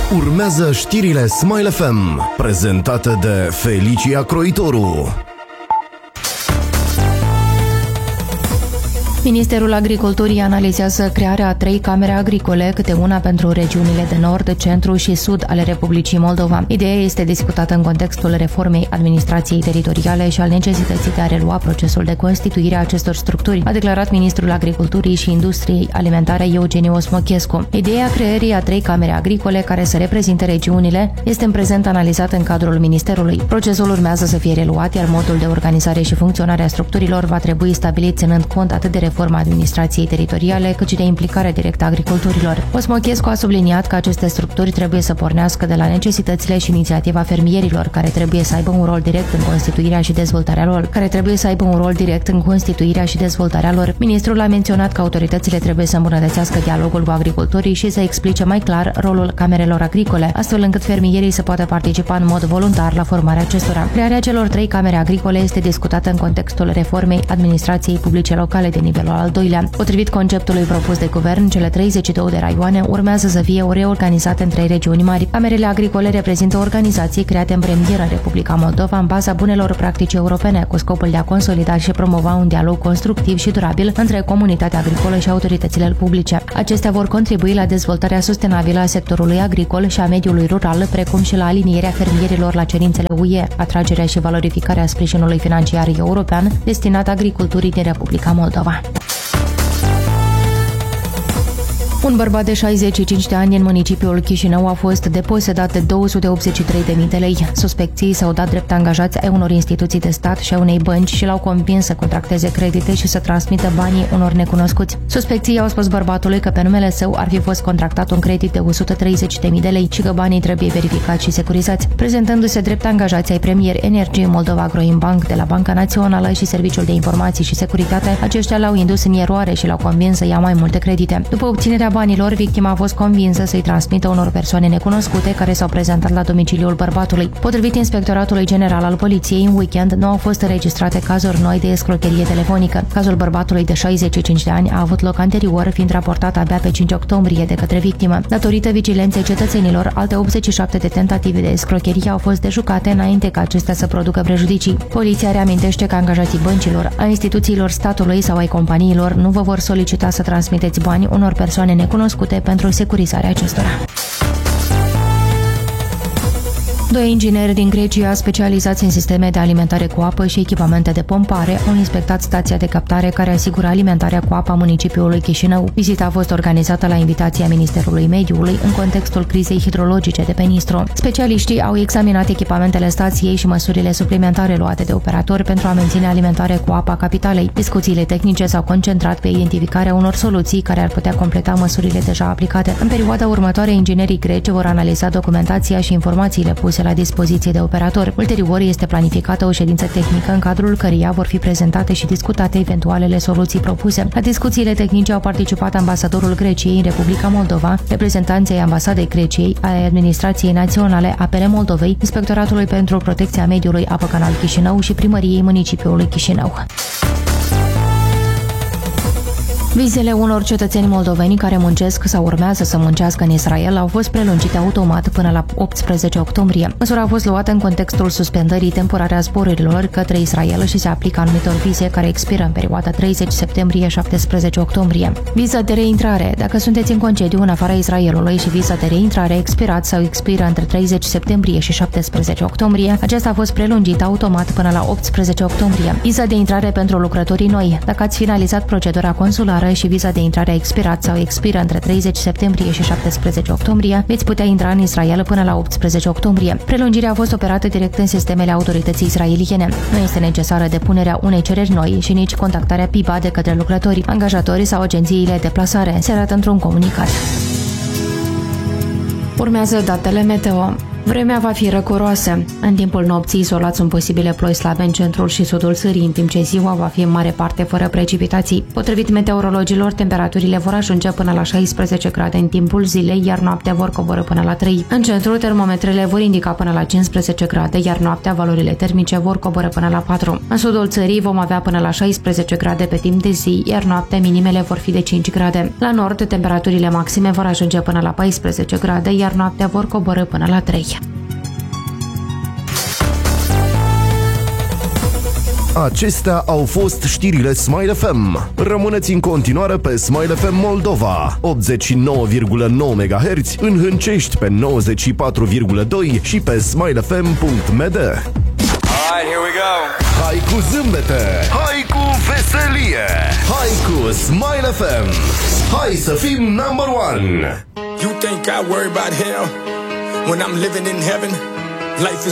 Urmează știrile Smile FM, prezentate de Felicia Croitoru. Ministerul Agriculturii analizează crearea a 3 camere agricole, câte una pentru regiunile de nord, centru și sud ale Republicii Moldova. Ideea este discutată în contextul reformei administrației teritoriale și al necesității de a relua procesul de constituire a acestor structuri, a declarat Ministrul Agriculturii și Industriei Alimentare Eugeniu Osmochescu. Ideea creării a 3 camere agricole care să reprezinte regiunile este în prezent analizată în cadrul Ministerului. Procesul urmează să fie reluat, iar modul de organizare și funcționare a structurilor va trebui stabilit ținând cont atât de reforma administrației teritoriale, cât și de implicarea directă a agricultorilor. Osmochescu a subliniat că aceste structuri trebuie să pornească de la necesitățile și inițiativa fermierilor, care trebuie să aibă un rol direct în constituirea și dezvoltarea lor. Ministrul a menționat că autoritățile trebuie să îmbunătățească dialogul cu agricultorii și să explice mai clar rolul camerelor agricole, astfel încât fermierii să poată participa în mod voluntar la formarea acestora. Crearea celor 3 camere agricole este discutată în contextul reformei administrației publice locale de nivelul al doilea. Potrivit conceptului propus de guvern, cele 32 de raioane urmează să fie reorganizate în 3 regiuni mari. Camerele agricole reprezintă organizații create în premieră în Republica Moldova în baza bunelor practici europene, cu scopul de a consolida și promova un dialog constructiv și durabil între comunitatea agricolă și autoritățile publice. Acestea vor contribui la dezvoltarea sustenabilă a sectorului agricol și a mediului rural, precum și la alinierea fermierilor la cerințele UE, atragerea și valorificarea sprijinului financiar european destinat agriculturii din Republica Moldova. Un bărbat de 65 de ani în municipiul Chișinău a fost deposedat de 283.000 de lei. Suspecții s-au dat drept angajați ai unor instituții de stat și a unei bănci și l-au convins să contracteze credite și să transmită banii unor necunoscuți. Suspecții au spus bărbatului că pe numele său ar fi fost contractat un credit de 130.000 de lei și că banii trebuie verificați și securizați. Prezentându-se drept angajați ai Premier Energie Moldova Agroimbank de la Banca Națională și Serviciul de Informații și Securitate, aceștia l-au indus în eroare și l-au convins să ia mai multe credite. După obținerea banilor, victima a fost convinsă să-i transmită unor persoane necunoscute care s-au prezentat la domiciliul bărbatului. Potrivit Inspectoratului General al Poliției, în weekend nu au fost înregistrate cazuri noi de escrocherie telefonică. Cazul bărbatului de 65 de ani a avut loc anterior, fiind raportat abia pe 5 octombrie de către victimă. Datorită vigilenței cetățenilor, alte 87 de tentative de escrocherie au fost dejucate înainte ca acestea să producă prejudicii. Poliția reamintește că angajații băncilor, a instituțiilor statului sau ai companiilor nu vă vor solicita să transmiteți bani unor persoane necunoscute pentru securizarea acestora. 2 ingineri din Grecia specializați în sisteme de alimentare cu apă și echipamente de pompare au inspectat stația de captare care asigură alimentarea cu apă a municipiului Chișinău. Vizita a fost organizată la invitația Ministerului Mediului în contextul crizei hidrologice de pe Nistru. Specialiștii au examinat echipamentele stației și măsurile suplimentare luate de operatori pentru a menține alimentare cu apă a capitalei. Discuțiile tehnice s-au concentrat pe identificarea unor soluții care ar putea completa măsurile deja aplicate. În perioada următoare, inginerii greci vor analiza documentația și informațiile puse la dispoziție de operator. Ulterior este planificată o ședință tehnică în cadrul căreia vor fi prezentate și discutate eventualele soluții propuse. La discuțiile tehnice au participat ambasadorul Greciei în Republica Moldova, reprezentanții ai ambasadei Greciei, ai Administrației Naționale Apele Moldovei, Inspectoratului pentru Protecția Mediului Apă Canal Chișinău și Primăriei Municipiului Chișinău. Vizele unor cetățeni moldoveni care muncesc sau urmează să muncească în Israel au fost prelungite automat până la 18 octombrie. Măsura a fost luată în contextul suspendării temporare a zborurilor către Israel și se aplică anumitor vize care expiră în perioada 30 septembrie-17 octombrie. Viza de reintrare. Dacă sunteți în concediu în afara Israelului și viza de reintrare expirat sau expiră între 30 septembrie și 17 octombrie, aceasta a fost prelungită automat până la 18 octombrie. Viza de intrare pentru lucrătorii noi. Dacă ați finalizat procedura consulară și viza de intrare a expirat sau expiră între 30 septembrie și 17 octombrie, veți putea intra în Israel până la 18 octombrie. Prelungirea a fost operată direct în sistemele autorității israeliene. Nu este necesară depunerea unei cereri noi și nici contactarea PIBA de către lucrători, angajatori sau agențiile de plasare, se arată într-un comunicat. Urmează datele meteo. Vremea va fi răcoroasă. În timpul nopții izolați sunt posibile ploi slabe în centrul și sudul țării, în timp ce ziua va fi în mare parte fără precipitații. Potrivit meteorologilor, temperaturile vor ajunge până la 16 grade în timpul zilei, iar noaptea vor coborî până la 3. În centru, termometrele vor indica până la 15 grade, iar noaptea valorile termice vor coborî până la 4. În sudul țării vom avea până la 16 grade pe timp de zi, iar noaptea minimele vor fi de 5 grade. La nord, temperaturile maxime vor ajunge până la 14 grade, iar noaptea vor coborî până la 3. Acestea au fost știrile Smile FM. Rămâneți în continuare pe Smile FM Moldova, 89,9 MHz în Hâncești pe 94,2 și pe smilefm.md. Alright, here we go. Hai cu zâmbete, hai cu veselie, hai cu Smile FM. Hai să fim number one. You think I worry about hell when I'm living in heaven? Life is